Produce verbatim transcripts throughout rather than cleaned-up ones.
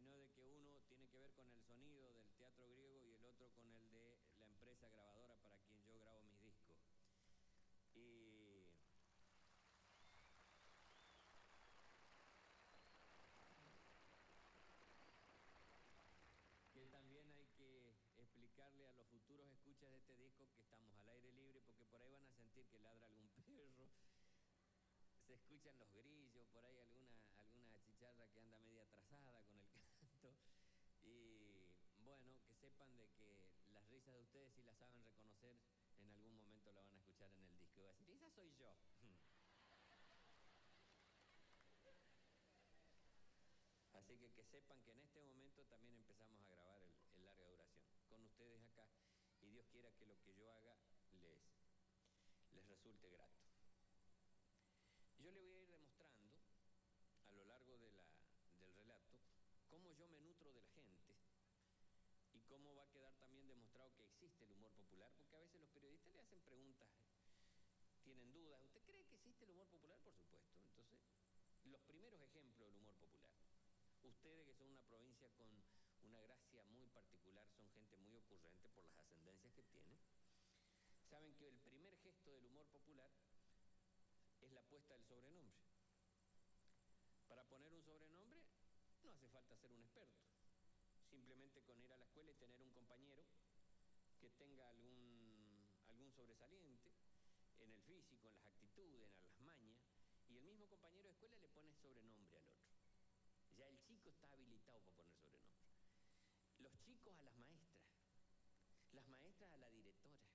sino de que uno tiene que ver con el sonido del teatro griego y el otro con el de la empresa grabadora para quien yo grabo mis discos. Y que también hay que explicarle a los futuros escuchas de este disco que estamos al aire libre, porque por ahí van a sentir que ladra algún perro, se escuchan los grillos, por ahí alguna, alguna chicharra que anda media atrasada con el canto. Y bueno, que sepan de que las risas de ustedes, si las saben reconocer, en algún momento la van a escuchar en el disco y va a decir, esa soy yo. Así que que sepan que en este momento también empezamos a grabar el, el larga duración con ustedes acá, y Dios quiera que lo que yo haga les, les resulte grato. Yo le voy a ir demostrando a lo largo de la, del relato cómo yo me nutro de la gente y cómo va a quedar también demostrado que existe el humor popular, porque a veces los periodistas le hacen preguntas, tienen dudas. ¿Usted cree que existe el humor popular? Por supuesto. Entonces, los primeros ejemplos del humor popular. Ustedes, que son una provincia con una gracia muy particular, son gente muy ocurrente por las ascendencias que tienen, saben que el primer gesto del humor popular es la puesta del sobrenombre. Para poner un sobrenombre no hace falta ser un experto. Simplemente con ir a la escuela y tener un compañero que tenga algún, algún sobresaliente en el físico, en las actitudes, en las mañas, y el mismo compañero de escuela le pone sobrenombre al otro. Ya el chico está habilitado para poner sobrenombre. Los chicos a las maestras, las maestras a la directora,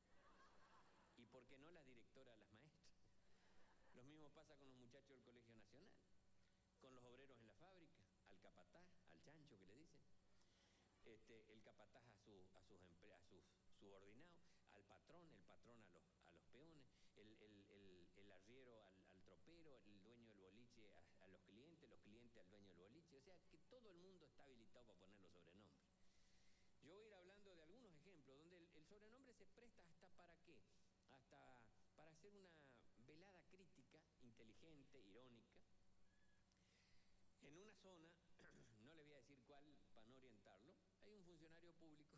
y por qué no la directora a las maestras. Lo mismo pasa con los muchachos del Colegio Nacional, con los obreros en la fábrica, al capataz, al chancho que le dicen, este, el capataz a, su, a, sus, a sus subordinados, al patrón, el patrón a los, a los peones, el, el, el, el arriero al, al tropero, el dueño del boliche a, a los clientes, los clientes al dueño del boliche. O sea que todo el mundo está habilitado para poner los sobrenombres. Yo voy a ir hablando de algunos ejemplos donde el, el sobrenombre se presta hasta para qué, hasta para hacer una velada crítica, inteligente, irónica. En una zona, no le voy a decir cuál para no orientarlo, hay un funcionario público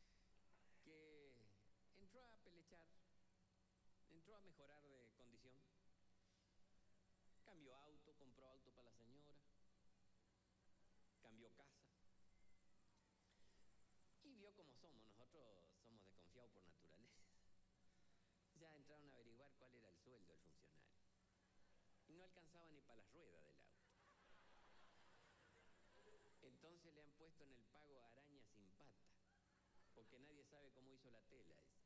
que entró a pelechar, entró a mejorar de condición, cambió auto, compró auto para la señora, cambió casa, y vio cómo somos, nosotros somos desconfiados por naturaleza. Ya entraron a averiguar cuál era el sueldo del funcionario, y no alcanzaba ni para las ruedas del auto. Entonces le han puesto en el pago araña sin pata, porque nadie sabe cómo hizo la tela esa.